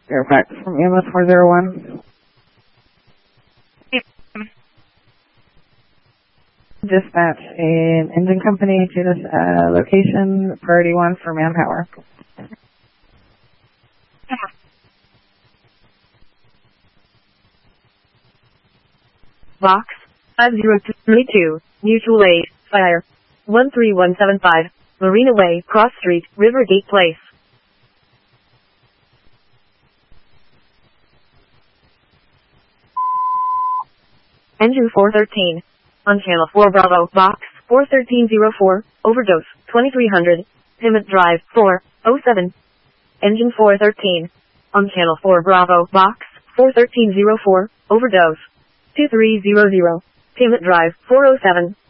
Fairfax from EMS 401. Dispatch an engine company to this location, priority 1 for manpower. Box 50232, mutual aid, fire 13175, Marina Way, Cross Street, Rivergate Place. Engine 413. On channel 4 Bravo, box 41304, overdose 2300, Pimment Drive 407. Engine 413. On channel 4 Bravo, box 41304, overdose 2300, Pimment Drive 407.